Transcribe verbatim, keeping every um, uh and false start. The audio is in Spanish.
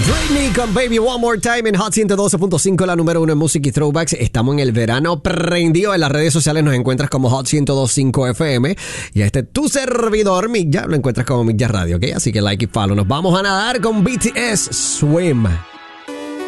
Britney con Baby One More Time en Hot ciento doce punto cinco, la número uno en música y throwbacks. Estamos en el verano prendido. En las redes sociales nos encuentras como Hot ciento dos punto cinco F M. Y a este tu servidor, Mick Ya, lo encuentras como Mick Ya Radio, ¿ok? Así que like y follow. Nos vamos a nadar con B T S Swim.